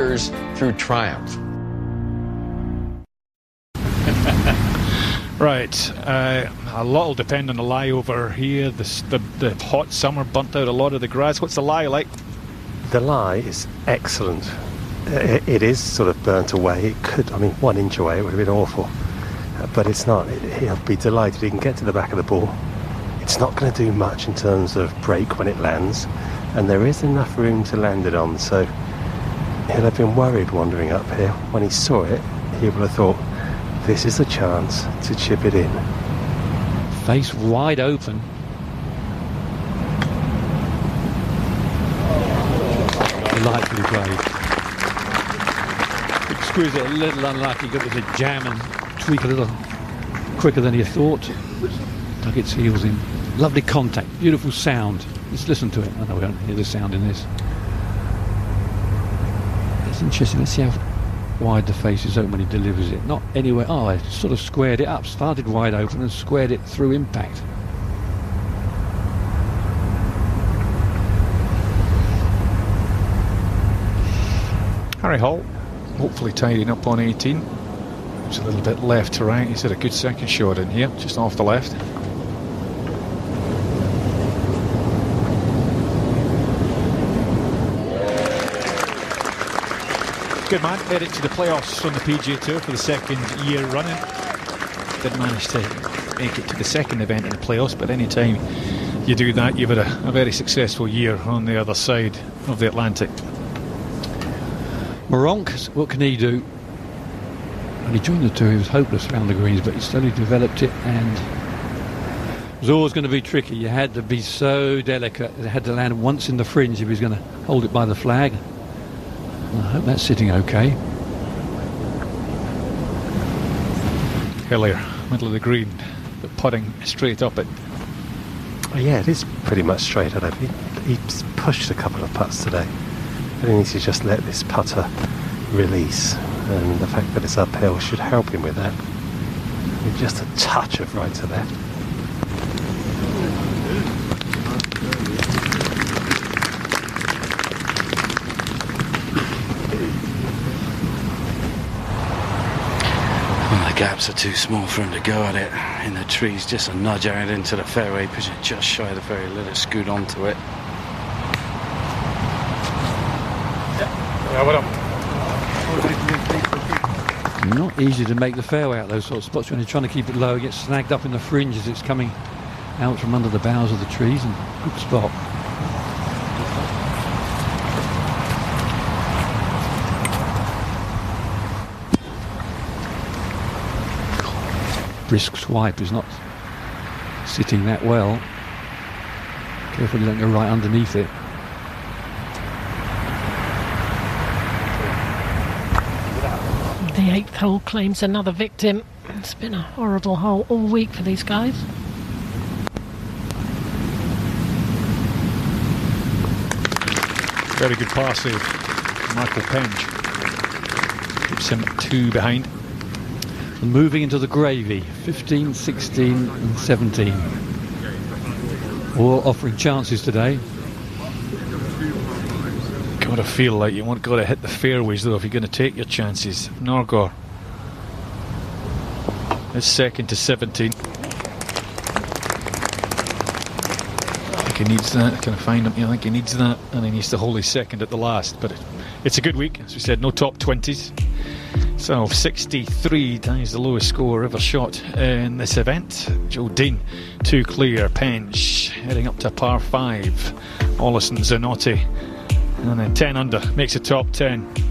failures through triumph. Right, a lot will depend on the lie over here. The hot summer burnt out a lot of the grass. What's the lie like? The lie is excellent. It is sort of burnt away. It could, 1 inch away, it would have been awful. But it's not. He'll be delighted he can get to the back of the ball. It's not going to do much in terms of break when it lands, and there is enough room to land it on, so he'll have been worried wandering up here. When he saw it, he will have thought, this is a chance to chip it in. Face wide open. Delightfully played. Exquisite, a little unlucky, got with a jam and tweak a little quicker than he thought. Dug its heels in. Lovely contact, beautiful sound. Let's listen to it. I know we don't hear the sound in this. It's interesting. Let's see how wide the face is open when he delivers it. Not anywhere. Oh, I sort of squared it up. Started wide open and squared it through impact. Harry Hall, hopefully tidying up on 18. It's a little bit left to right. He's had a good second shot in here, just off the left. Good man, made it to the playoffs on the PGA Tour for the second year running. Did manage to make it to the second event in the playoffs, but any time you do that, you've had a very successful year on the other side of the Atlantic. Meronk, what can he do? When he joined the tour, he was hopeless around the greens, but he slowly developed it, and it was always going to be tricky. You had to be so delicate. It had to land once in the fringe if he was going to hold it by the flag. I hope that's sitting okay. Hillier, middle of the green, but putting straight up it. Yeah, it is pretty much straight at him. He's pushed a couple of putts today. But he needs to just let this putter release. And the fact that it's uphill should help him with that. With just a touch of right to left. Gaps are too small for him to go at it in the trees. Just a nudge out into the fairway, push it just shy of the fairway, let it scoot onto it. Not easy to make the fairway out those sort of spots when you're trying to keep it low. It gets snagged up in the fringe as it's coming out from under the boughs of the trees, and good spot. Brisk swipe is not sitting that well. Careful you don't go right underneath it. The 8th hole claims another victim. It's been a horrible hole all week for these guys. Very good pass save, Michael Penge. Keeps him 2 behind. And moving into the gravy, 15, 16 and 17. All offering chances today. Got to feel like you want to hit the fairways though if you're going to take your chances. Norgor is second to 17. I think he needs that. Can I find him? Yeah, I think he needs that, and he needs to hold his second at the last. But it's a good week, as we said. No top 20s. So 63 times the lowest score ever shot in this event. Joe Dean, 2 clear. Penge heading up to par 5. Ollison, Zanotti, and then 10 under makes a top 10.